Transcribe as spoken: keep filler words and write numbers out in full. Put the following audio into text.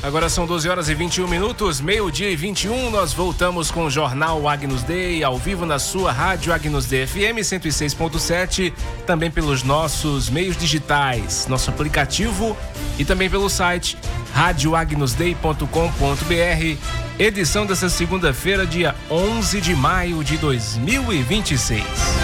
Agora são doze horas e vinte e um minutos, meio-dia e vinte e um, nós voltamos com o Jornal Agnus Dei, ao vivo na sua rádio Agnus Dei F M cento e seis ponto sete, também pelos nossos meios digitais, nosso aplicativo e também pelo site rádio agnus dei ponto com ponto b r. Edição dessa segunda-feira, dia onze de maio de dois mil e vinte e seis.